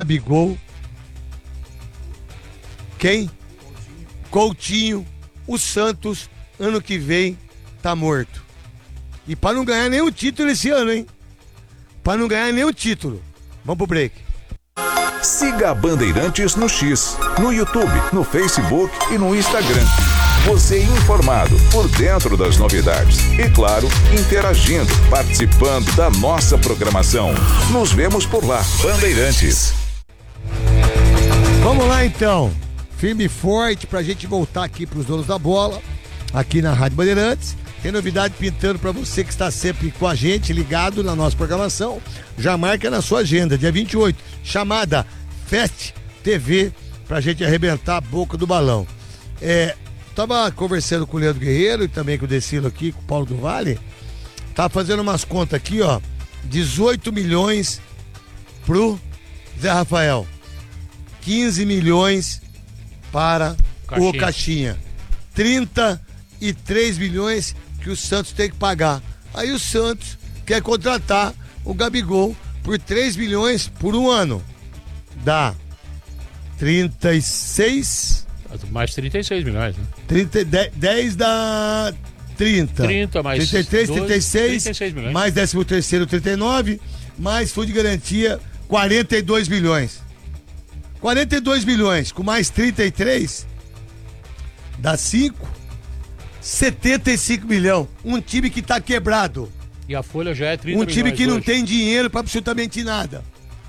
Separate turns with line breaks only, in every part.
Gabigol. Quem? Coutinho. O Santos, ano que vem, tá morto. E pra não ganhar nenhum título esse ano, hein? Pra não ganhar nenhum título. Vamos pro break.
Siga a Bandeirantes no X, no YouTube, no Facebook e no Instagram. Você informado, por dentro das novidades. E claro, interagindo, participando da nossa programação. Nos vemos por lá, Bandeirantes.
Vamos lá então. Firme e forte pra gente voltar aqui pros donos da bola. Aqui na Rádio Bandeirantes. Tem novidade pintando pra você que está sempre com a gente, ligado na nossa programação. Já marca na sua agenda, dia 28. Chamada Fest TV, pra gente arrebentar a boca do balão. Tava conversando com o Leandro Guerreiro e também com o Decilo aqui, com o Paulo do Vale. Tava fazendo umas contas aqui, ó. 18 milhões pro Zé Rafael. 15 milhões para o Caixinha. 33 milhões que o Santos tem que pagar. Aí o Santos quer contratar o Gabigol por 3 milhões por um ano. Dá 36...
Mais 36 milhões, né?
10 dá 30.
30 mais
33,
12,
36,
36 milhões.
mais 13º, 39, mais fundo de garantia, 42 milhões. 42 milhões, com mais 33, dá 5, 75 milhões. Um time que tá quebrado.
E a folha já é 30
Um
milhões
time que não
hoje.
tem dinheiro pra absolutamente nada.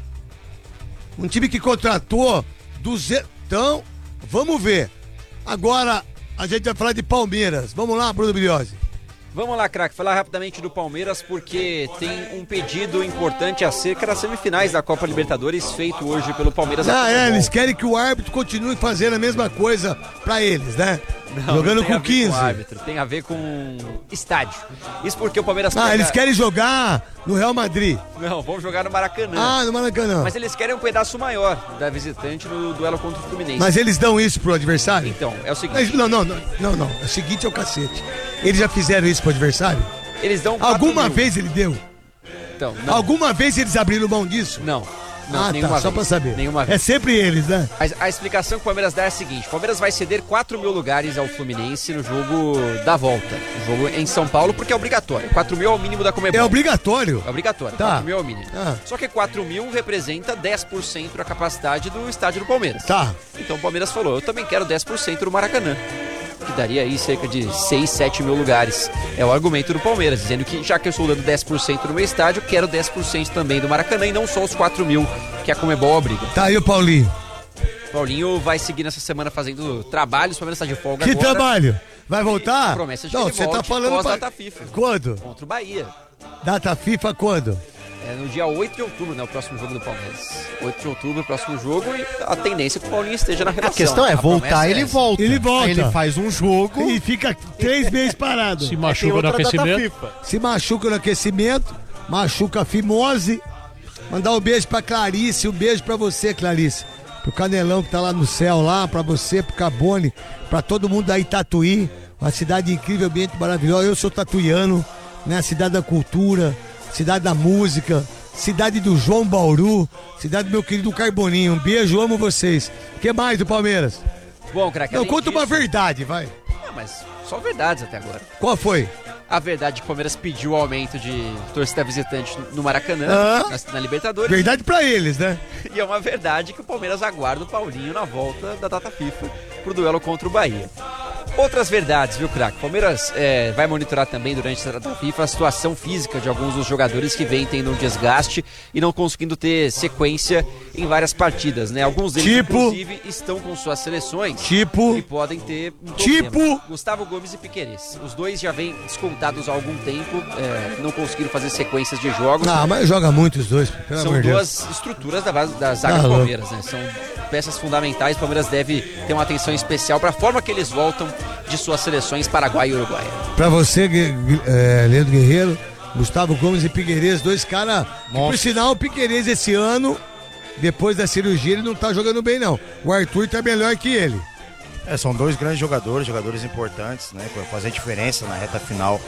Um time que contratou 200... Então, vamos ver. Agora, a gente vai falar de Palmeiras. Vamos lá, Bruno Briosi.
Vamos lá, craque, falar rapidamente do Palmeiras, porque tem um pedido importante acerca das semifinais da Copa Libertadores, feito hoje pelo Palmeiras.
Eles querem que o árbitro continue fazendo a mesma coisa pra eles, né?
Não,
jogando
não tem
com 15.
Com árbitro, tem a ver com estádio. Isso porque o Palmeiras...
Eles querem jogar no Real Madrid.
Não, vamos jogar no Maracanã.
No Maracanã.
Mas eles querem um pedaço maior da visitante no duelo contra o Fluminense.
Mas eles dão isso pro adversário?
Então, é o seguinte...
Não. O seguinte é o cacete. Eles já fizeram isso pro adversário?
Eles dão
4 mil. Vez ele deu?
Então, não.
Alguma vez eles abriram mão disso?
Não,
tá, só pra saber.
Nenhuma vez.
É sempre eles, né?
A explicação que o Palmeiras dá é a seguinte: o Palmeiras vai ceder 4 mil lugares ao Fluminense no jogo da volta. O jogo em São Paulo, porque é obrigatório. 4 mil é o mínimo da Conmebol.
É obrigatório?
É obrigatório,
tá.
4 mil é o mínimo. Só que 4 mil representa 10% da capacidade do estádio do Palmeiras.
Tá.
Então o Palmeiras falou: eu também quero 10% do Maracanã, que daria aí cerca de 6, 7 mil lugares. É o argumento do Palmeiras, dizendo que já que eu estou dando 10% no meu estádio, quero 10% também do Maracanã e não só os 4 mil que a Conmebol obriga.
Tá aí o Paulinho.
Paulinho vai seguir nessa semana fazendo trabalhos, o Palmeiras está de folga
que
agora.
Que trabalho? Vai voltar?
Promessa de
não,
que ele
você tá falando
data FIFA.
Quando?
Contra o Bahia.
Data FIFA quando?
É no dia 8 de outubro, né? O próximo jogo do Palmeiras. 8 de outubro, o próximo jogo, e a tendência é que o Paulinho esteja na relação.
A questão é voltar, ele volta.
Ele volta.
Aí ele faz um jogo
e fica 3 meses parado.
Se machuca no aquecimento.
Se machuca no aquecimento, machuca a fimose. Mandar um beijo pra Clarice, um beijo pra você, Clarice. Pro Canelão que tá lá no céu, lá, pra você, pro Cabone, pra todo mundo da Itatuí. Uma cidade incrivelmente maravilhosa. Eu sou tatuiano, né? Cidade da cultura, cidade da música, cidade do João Bauru, cidade do meu querido Carboninho. Um beijo, amo vocês. O que mais do Palmeiras?
Bom, craque,
não, conta uma verdade, vai.
Não, mas só verdades até agora.
Qual foi?
A verdade é que o Palmeiras pediu o aumento de torcida visitante no Maracanã, na Libertadores.
Verdade pra eles, né?
E é uma verdade que o Palmeiras aguarda o Paulinho na volta da data FIFA pro duelo contra o Bahia. Outras verdades, viu, craque? O Palmeiras vai monitorar também durante a data FIFA a situação física de alguns dos jogadores que vêm tendo um desgaste e não conseguindo ter sequência em várias partidas, né? Alguns deles, inclusive, estão com suas seleções e podem ter um problema. Gustavo Gomes e Piquerez. Os dois já vêm descontados há algum tempo, não conseguiram fazer sequências de jogos.
Mas joga muito os dois.
São duas estruturas da zaga do Palmeiras, né? São peças fundamentais. O Palmeiras deve ter uma atenção especial para a forma que eles voltam de suas seleções Paraguai e Uruguai.
Pra você, Leandro Guerreiro, Gustavo Gomes e Piquerez, dois caras. Por sinal, o Piquerez esse ano, depois da cirurgia, ele não tá jogando bem, não. O Arthur tá melhor que ele.
São dois grandes jogadores importantes, né? Pra fazer diferença na reta final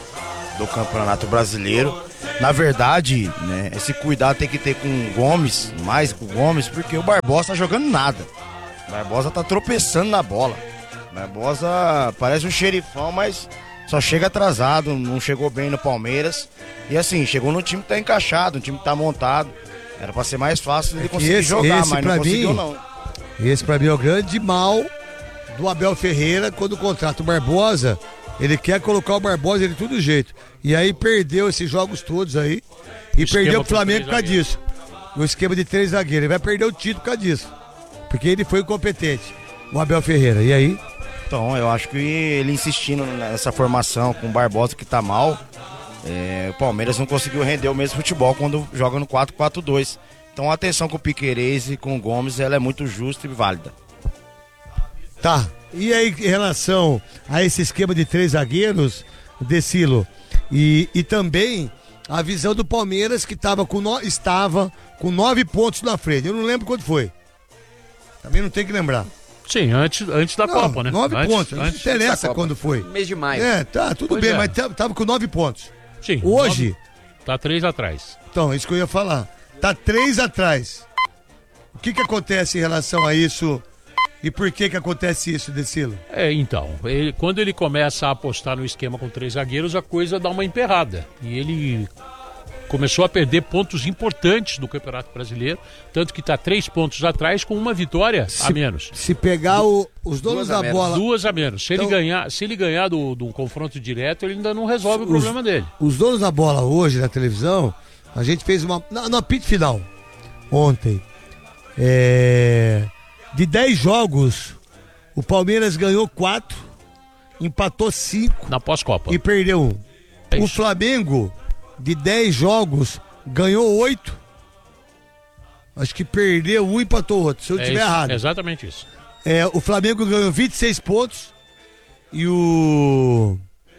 do Campeonato Brasileiro. Na verdade, né, esse cuidado tem que ter com o Gomes, mais com o Gomes, porque o Barbosa tá jogando nada. O Barbosa tá tropeçando na bola. O Barbosa parece um xerifão, mas só chega atrasado, não chegou bem no Palmeiras. E assim, chegou no time que tá encaixado, um time que tá montado. Era pra ser mais fácil ele conseguir jogar, mas não conseguiu não.
Esse pra mim é o grande mal do Abel Ferreira quando contrata o Barbosa. Ele quer colocar o Barbosa de todo jeito. E aí perdeu esses jogos todos aí. E perdeu o Flamengo por causa disso. O esquema de 3 zagueiros. Ele vai perder o título por causa disso. Porque ele foi incompetente, o Abel Ferreira. E aí?
Então, eu acho que ele insistindo nessa formação com o Barbosa que tá mal, o Palmeiras não conseguiu render o mesmo futebol quando joga no 4-4-2. Então a atenção com o Piquerez e com o Gomes, ela é muito justa e válida.
Tá. E aí, em relação a esse esquema de 3 zagueiros, Decilo, e também a visão do Palmeiras que estava com 9 pontos na frente. Eu não lembro quando foi. Também não tem que lembrar.
Sim, antes da Copa, né?
9 pontos. Não interessa quando foi.
Mês de maio.
Tá, tudo bem, mas tava com 9 pontos.
Sim.
Hoje...
Tá 3 atrás.
Então, isso que eu ia falar. Tá 3 atrás. O que acontece em relação a isso? E por que acontece isso, Decilo?
Então, quando ele começa a apostar no esquema com 3 zagueiros, a coisa dá uma emperrada. E ele começou a perder pontos importantes do Campeonato Brasileiro, tanto que está 3 pontos atrás com uma vitória a menos.
Se pegar os donos da bola...
2 a menos. Se ele ganhar do confronto direto, ele ainda não resolve o problema dele.
Os donos da bola hoje na televisão, a gente fez no apito final, ontem, de 10 jogos, o Palmeiras ganhou 4, empatou 5
na pós-Copa
e perdeu 1. O Flamengo, de 10 jogos, ganhou 8. Acho que perdeu 1 e empatou outro, se eu estiver errado.
É exatamente isso.
O Flamengo ganhou 26 pontos e o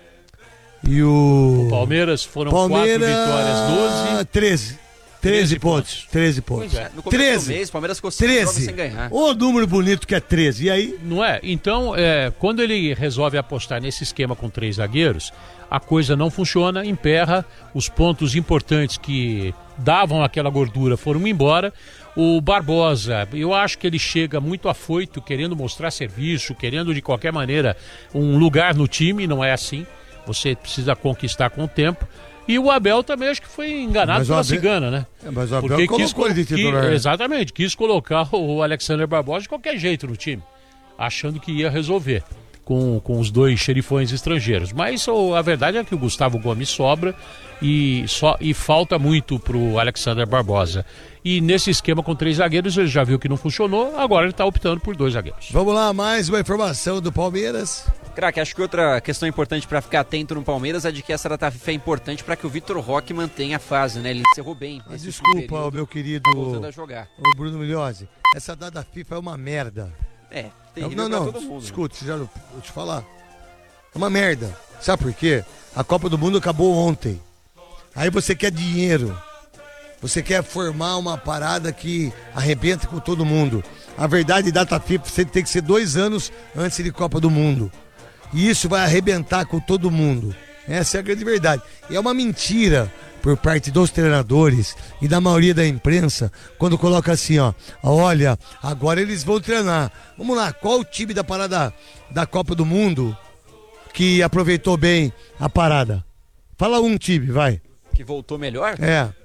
Palmeiras foram 4 vitórias, 12. 13 pontos. 13 pontos.
No começo do mês, o Palmeiras ficou 5 jogos sem ganhar.
O número bonito que é 13. E aí?
Não é? Então, quando ele resolve apostar nesse esquema com 3 zagueiros, a coisa não funciona, emperra, os pontos importantes que davam aquela gordura foram embora. O Barbosa, eu acho que ele chega muito afoito, querendo mostrar serviço, querendo de qualquer maneira um lugar no time, não é assim. Você precisa conquistar com o tempo. E o Abel também acho que foi enganado pela cigana, né?
Mas o Abel colocou ele de titular.
Exatamente, quis colocar o Alexander Barbosa de qualquer jeito no time, achando que ia resolver com os 2 xerifões estrangeiros. Mas a verdade é que o Gustavo Gomes sobra e falta muito pro Alexander Barbosa. E nesse esquema com 3 zagueiros ele já viu que não funcionou, agora ele tá optando por 2 zagueiros.
Vamos lá, mais uma informação do Palmeiras.
Craque, acho que outra questão importante para ficar atento no Palmeiras é de que essa data FIFA é importante para que o Vitor Roque mantenha a fase, né? Ele encerrou bem.
Desculpa, meu querido
voltando a jogar.
O Bruno Milhozzi, essa data FIFA é uma merda.
Terrível pra todo mundo.
Escute, já vou te falar. É uma merda. Sabe por quê? A Copa do Mundo acabou ontem. Aí você quer dinheiro. Você quer formar uma parada que arrebenta com todo mundo. A verdade, data FIFA você tem que ser 2 anos antes de Copa do Mundo. E isso vai arrebentar com todo mundo. Essa é a grande verdade. E é uma mentira por parte dos treinadores e da maioria da imprensa quando coloca assim, olha, agora eles vão treinar. Vamos lá, qual o time da parada da Copa do Mundo que aproveitou bem a parada? Fala um time, vai.
Que voltou melhor?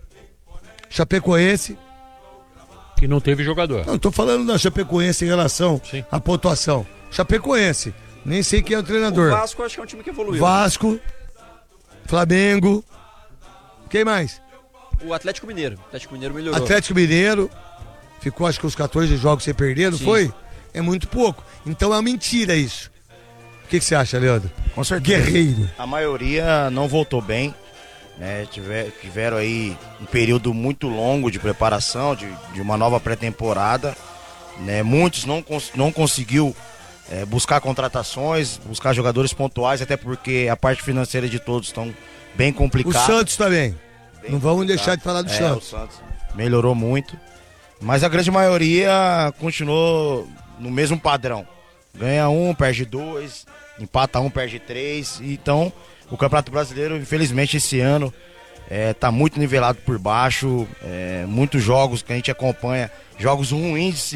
Chapecoense.
Que não teve jogador.
Não, tô falando da Chapecoense em relação à pontuação. Chapecoense. Nem sei quem é o treinador.
O Vasco acho que é um time que evoluiu.
Vasco, Flamengo. Quem mais?
O Atlético Mineiro. O Atlético Mineiro melhorou.
Atlético Mineiro. Ficou acho que uns 14 jogos sem perder, não foi? É muito pouco. Então é uma mentira isso. O que você acha, Leandro?
Com certeza.
Guerreiro.
A maioria não voltou bem. Né? Tiveram aí um período muito longo de preparação, de uma nova pré-temporada. Né? Muitos não conseguiu buscar contratações, buscar jogadores pontuais, até porque a parte financeira de todos estão bem complicada.
O Santos também. Não vamos deixar de falar do Santos.
O Santos melhorou muito, mas a grande maioria continuou no mesmo padrão. Ganha 1, perde 2, empata 1, perde 3. Então O Campeonato Brasileiro, infelizmente, esse ano tá muito nivelado por baixo, muitos jogos que a gente acompanha, jogos ruins de se